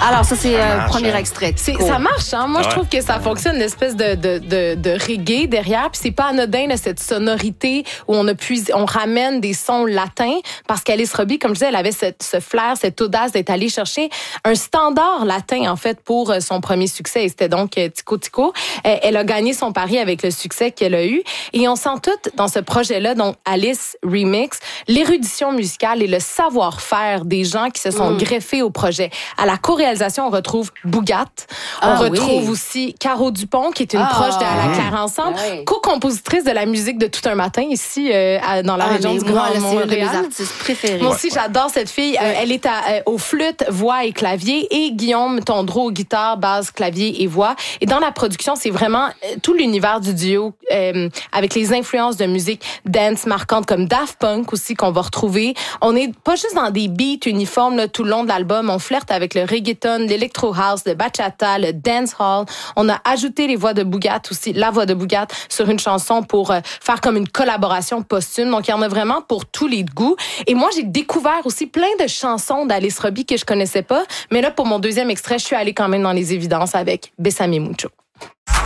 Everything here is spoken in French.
Alors, ça, c'est Ça le marche, premier hein. extrait. Ça marche, hein? Moi, je Ouais. trouve que ça fonctionne, une espèce de reggae derrière. Puis c'est pas anodin, là, cette sonorité où on ramène des sons latins. Parce qu'Alice Robbie, comme je disais, elle avait ce flair, cette audace d'être allée chercher un standard latin, en fait, pour son premier succès. Et c'était donc Tico Tico. Elle a gagné son pari avec le succès qu'elle a eu. Et on sent tout dans ce projet-là, donc Alice Remix, l'érudition musicale et le savoir-faire des gens qui se sont greffés au projet. À la co-réalisation, on retrouve Bougat. On retrouve aussi Caro Dupont, qui est une proche de À la Claire Ensemble, Oui. co-compositrice de la musique de Tout un matin ici dans la région du mais moi, Grand là, c'est une de mes Montréal. artistes préférés. Moi aussi, j'adore cette fille. Elle est aux flûtes, voix et clavier. Et Guillaume Tondreau aux guitares, basse, clavier et voix. Et dans la production, c'est vraiment tout l'univers du duo avec les influences de musique dance marquantes comme Daft Punk aussi qu'on va retrouver. On n'est pas juste dans des beats uniformes là, tout le long de l'album. On flirte avec le reggaeton, l'électro house, le bachata, le dancehall. On a ajouté les voix de Bougat aussi, la voix de Bougat sur une chanson pour faire comme une collaboration posthume. Donc, il y en a vraiment pour tous les goûts. Et moi, j'ai découvert aussi plein de chansons d'Alice Robbie que je connaissais pas. Mais là, pour mon deuxième extrait, je suis allée quand même dans les évidences avec Bésame Mucho.